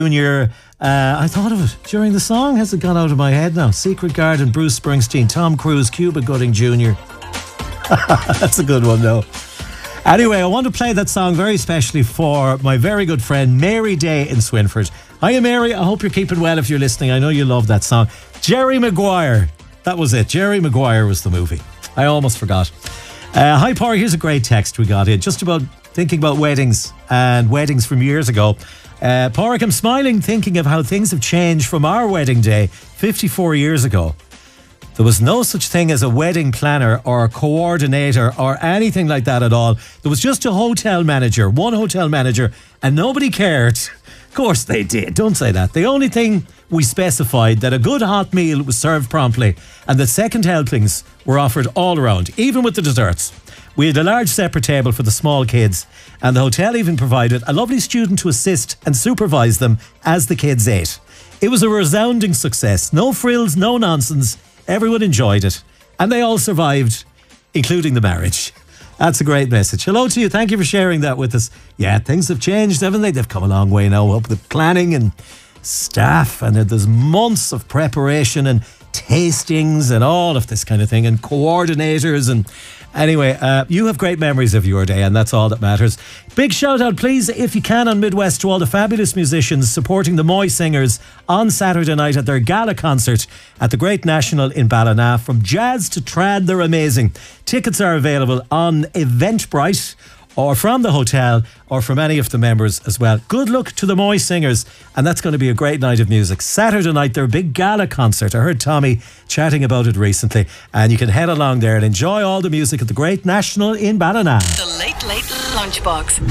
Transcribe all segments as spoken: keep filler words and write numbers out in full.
Junior, uh, I thought of it during the song. Has it gone out of my head now? Secret Garden, Bruce Springsteen, Tom Cruise, Cuba Gooding Junior That's a good one, though. Anyway, I want to play that song very specially for my very good friend Mary Day in Swinford. Hiya, Mary. I hope you're keeping well if you're listening. I know you love that song. Jerry Maguire. That was it. Jerry Maguire was the movie. I almost forgot. Uh, hi, Parry. Here's a great text we got in. Just about thinking about weddings and weddings from years ago. Uh, Porrick, I'm smiling thinking of how things have changed from our wedding day fifty-four years ago. There was no such thing as a wedding planner or a coordinator or anything like that at all. There was just a hotel manager, one hotel manager, and nobody cared. Of course they did, don't say that. The only thing we specified that a good hot meal was served promptly and that second helpings were offered all around, even with the desserts. We had a large separate table for the small kids, and the hotel even provided a lovely student to assist and supervise them as the kids ate. It was a resounding success. No frills, no nonsense. Everyone enjoyed it, and they all survived, including the marriage. That's a great message. Hello to you. Thank you for sharing that with us. Yeah, things have changed, haven't they? They've come a long way now up with planning and staff, and there's months of preparation and tastings and all of this kind of thing, and coordinators. And anyway, uh, you have great memories of your day, and that's all that matters. Big shout out, please, if you can, on Midwest to all the fabulous musicians supporting the Moy Singers on Saturday night at their gala concert at the Great National in Ballina. From jazz to trad, they're amazing. Tickets are available on Eventbrite, or from the hotel, or from any of the members as well. Good luck to the Moy Singers, and that's going to be a great night of music. Saturday night, their big gala concert. I heard Tommy chatting about it recently, and you can head along there and enjoy all the music at the Great National in Ballina. The Late Late Lunchbox.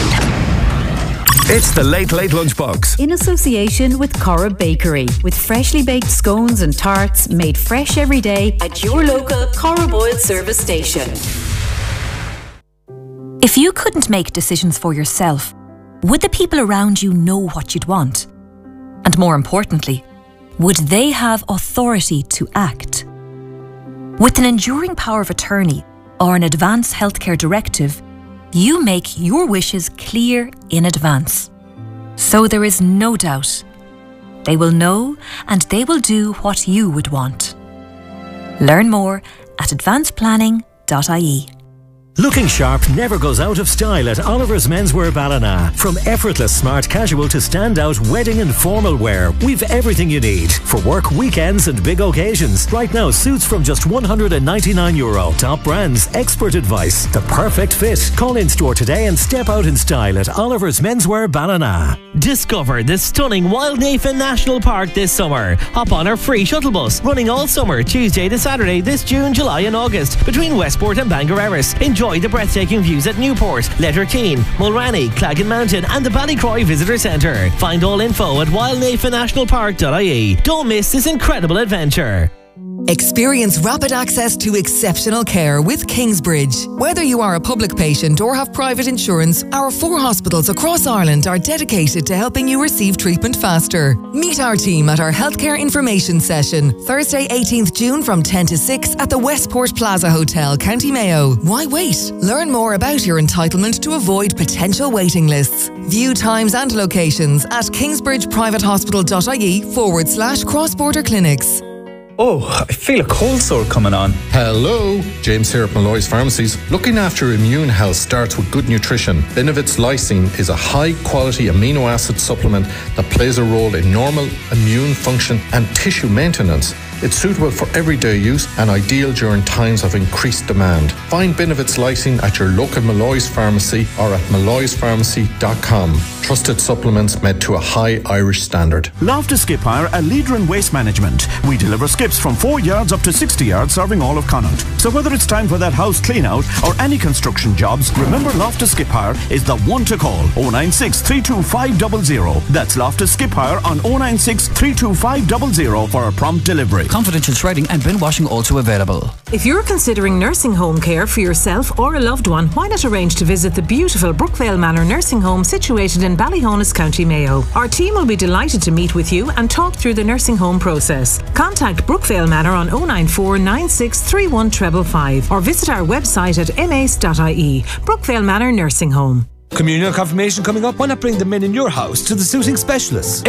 It's the Late Late Lunchbox. In association with Cora Bakery, with freshly baked scones and tarts made fresh every day at your local Cora Boyle service station. If you couldn't make decisions for yourself, would the people around you know what you'd want? And more importantly, would they have authority to act? With an enduring power of attorney or an advance healthcare directive, you make your wishes clear in advance. So there is no doubt. They will know and they will do what you would want. Learn more at advance planning dot I E. Looking sharp never goes out of style at Oliver's Menswear Ballina. From effortless smart casual to standout wedding and formal wear, we've everything you need for work, weekends and big occasions. Right now, suits from just one hundred ninety-nine euro. Top brands, expert advice, the perfect fit. Call in store today and step out in style at Oliver's Menswear Ballina. Discover the stunning Wildnafen National Park this summer. Hop on our free shuttle bus, running all summer, Tuesday to Saturday this June, July and August, between Westport and Bangor Erris. Enjoy the breathtaking views at Newport, Letterkeene, Mulranny, Claggan Mountain and the Ballycroy Visitor Centre. Find all info at wildnafen national park dot I E. Don't miss this incredible adventure. Experience rapid access to exceptional care with Kingsbridge. Whether you are a public patient or have private insurance, our four hospitals across Ireland are dedicated to helping you receive treatment faster. Meet our team at our healthcare information session, Thursday eighteenth June from ten to six at the Westport Plaza Hotel, County Mayo. Why wait? Learn more about your entitlement to avoid potential waiting lists. View times and locations at kingsbridgeprivatehospital.ie forward slash cross-border clinics. Oh, I feel a cold sore coming on. Hello, James here at Malloy's Pharmacies. Looking after immune health starts with good nutrition. Benevit's Lysine is a high-quality amino acid supplement that plays a role in normal immune function and tissue maintenance. It's suitable for everyday use and ideal during times of increased demand. Find Benevit's Lysine at your local Malloy's Pharmacy or at malloys pharmacy dot com. Trusted supplements made to a high Irish standard. Loftus Skip Hire, a leader in waste management. We deliver skips from four yards up to sixty yards, serving all of Connaught. So whether it's time for that house clean out or any construction jobs, remember Loftus Skip Hire is the one to call. oh nine six, three two five zero zero. That's Loftus Skip Hire on oh nine six, three two five zero zero for a prompt delivery. Confidential shredding and bin washing also available. If you're considering nursing home care for yourself or a loved one, why not arrange to visit the beautiful Brookvale Manor Nursing Home situated in Ballyhonus, County Mayo. Our team will be delighted to meet with you and talk through the nursing home process. Contact Brookvale Manor on oh nine four, nine six three one five five five or visit our website at m a c e dot I E. Brookvale Manor Nursing Home. Communion confirmation coming up? Why not bring the men in your house to the suiting specialists?